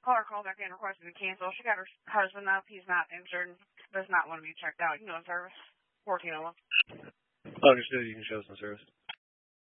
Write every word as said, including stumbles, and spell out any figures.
caller called back in requesting to cancel. She got her husband up. He's not injured. Does not want to be checked out. You can go in service. fourteen oh one. Understood. You can show some service.